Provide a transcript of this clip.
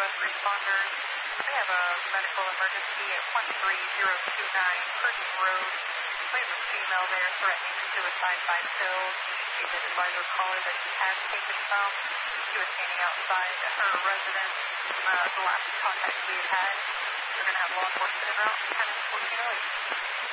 Northwest responders. We have a medical emergency at 13029 Pershing Road. We have a female there threatening suicide by pills. She did advise our caller that she has taken some. She was standing outside her residence. The last contact we had. We're going to have law enforcement en route, 10 and 1408.